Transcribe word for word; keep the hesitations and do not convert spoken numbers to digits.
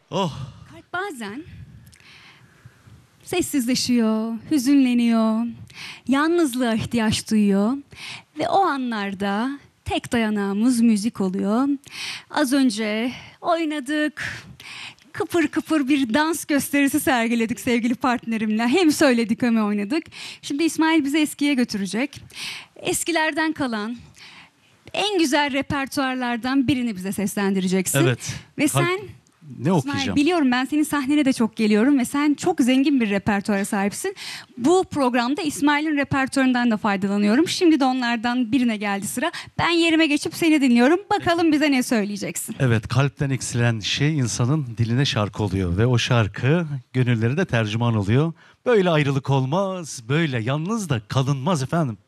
Oh. Kalp bazen sessizleşiyor, hüzünleniyor, yalnızlığa ihtiyaç duyuyor ve o anlarda tek dayanağımız müzik oluyor. Az önce oynadık, kıpır kıpır bir dans gösterisi sergiledik sevgili partnerimle. Hem söyledik hem oynadık. Şimdi İsmail bizi eskiye götürecek. Eskilerden kalan en güzel repertuarlardan birini bize seslendireceksin. Evet. Ve Kalp- sen... Ne İsmail, okuyacağım? biliyorum, ben senin sahnene de çok geliyorum ve sen çok zengin bir repertuara sahipsin. Bu programda İsmail'in repertuarından da faydalanıyorum. Şimdi de onlardan birine geldi sıra. Ben yerime geçip seni dinliyorum. Bakalım bize ne söyleyeceksin? Evet, kalpten eksilen şey insanın diline şarkı oluyor ve o şarkı gönülleri de tercüman oluyor. Böyle ayrılık olmaz, böyle yalnız da kalınmaz efendim.